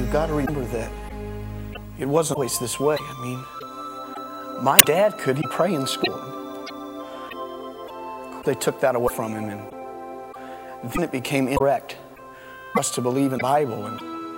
we've got to remember that it wasn't always this way. I mean, my dad could pray in school. They took that away from him, and then it became incorrect for us to believe in the Bible. And